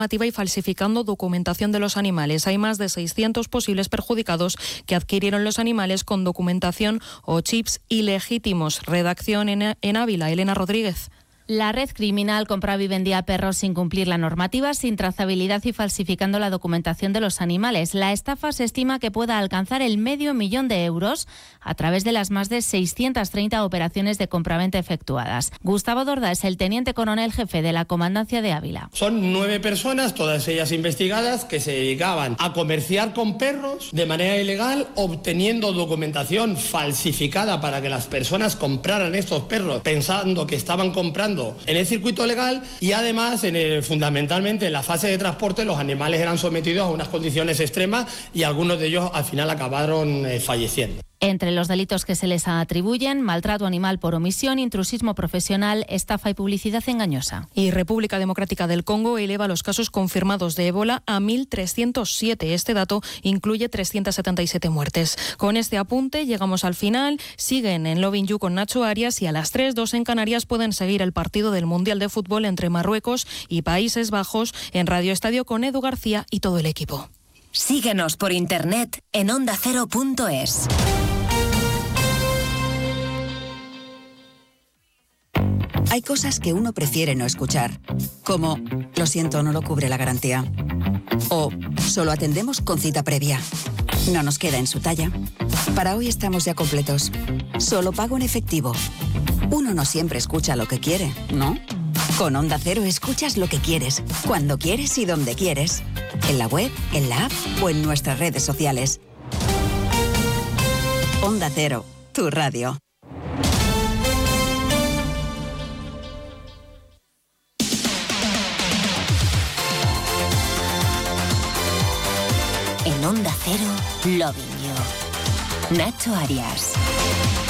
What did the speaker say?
y falsificando documentación de los animales. Hay más de 600 posibles perjudicados que adquirieron los animales con documentación o chips ilegítimos. Redacción en Ávila, Elena Rodríguez. La red criminal compraba y vendía perros sin cumplir la normativa, sin trazabilidad y falsificando la documentación de los animales. La estafa se estima que pueda alcanzar el $500.000 de euros a través de las más de 630 operaciones de compraventa efectuadas. Gustavo Dorda es el teniente coronel jefe de la Comandancia de Ávila. Son 9 personas, todas ellas investigadas, que se dedicaban a comerciar con perros de manera ilegal, obteniendo documentación falsificada para que las personas compraran estos perros pensando que estaban comprando en el circuito legal, y además fundamentalmente en la fase de transporte los animales eran sometidos a unas condiciones extremas y algunos de ellos al final acabaron falleciendo. Entre los delitos que se les atribuyen, maltrato animal por omisión, intrusismo profesional, estafa y publicidad engañosa. Y República Democrática del Congo eleva los casos confirmados de ébola a 1.307. Este dato incluye 377 muertes. Con este apunte llegamos al final. Siguen en Lovin You con Nacho Arias y a las 3:02 en Canarias pueden seguir el partido del Mundial de Fútbol entre Marruecos y Países Bajos en Radio Estadio con Edu García y todo el equipo. Síguenos por internet en ondacero.es. Hay cosas que uno prefiere no escuchar, como lo siento, no lo cubre la garantía, o solo atendemos con cita previa. No nos queda en su talla. Para hoy estamos ya completos. Solo pago en efectivo. Uno no siempre escucha lo que quiere, ¿no? Con Onda Cero escuchas lo que quieres, cuando quieres y donde quieres. En la web, en la app o en nuestras redes sociales. Onda Cero, tu radio. En Onda Cero, Lovin You. Nacho Arias.